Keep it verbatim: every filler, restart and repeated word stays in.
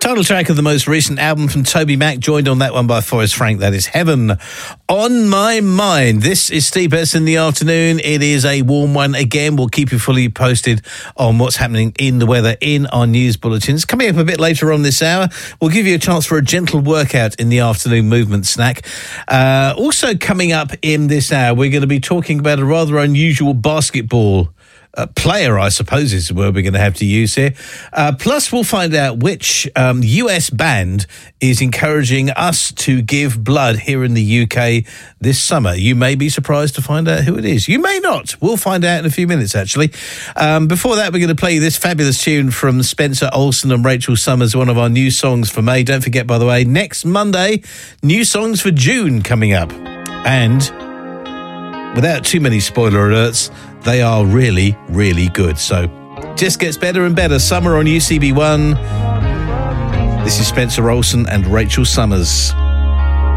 Title track of the most recent album from Toby Mac, joined on that one by Forrest Frank. That is Heaven on My Mind. This is Steve Betts in the afternoon. It is a warm one again. We'll keep you fully posted on what's happening in the weather in our news bulletins. Coming up a bit later on this hour, we'll give you a chance for a gentle workout in the afternoon movement snack. Uh, also coming up in this hour, we're going to be talking about a rather unusual basketball Uh, player, I suppose, is the word we're going to have to use here. Uh, plus, we'll find out which um, U S band is encouraging us to give blood here in the U K this summer. You may be surprised to find out who it is. You may not. We'll find out in a few minutes, actually. Um, before that, we're going to play you this fabulous tune from Spencer Olsen and Rachel Summers, one of our new songs for May. Don't forget, by the way, next Monday, new songs for June coming up. And without too many spoiler alerts, they are really, really good. So, just gets better and better. Summer on U C B one. This is Spencer Olsen and Rachel Summers.